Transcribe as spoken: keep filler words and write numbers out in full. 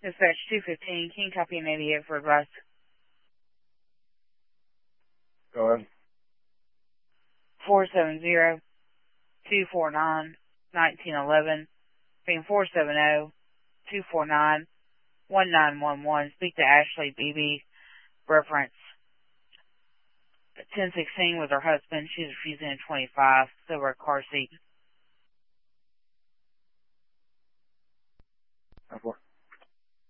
Dispatch two fifteen, King copy an eighty-eight for advice. Go ahead. four seven zero, two four nine, one nine one one, being four seven zero, two four nine, one nine one one. Speak to Ashley Beebe. Reference ten sixteen with her husband. She's refusing in twenty-five. Silver car seat. How far?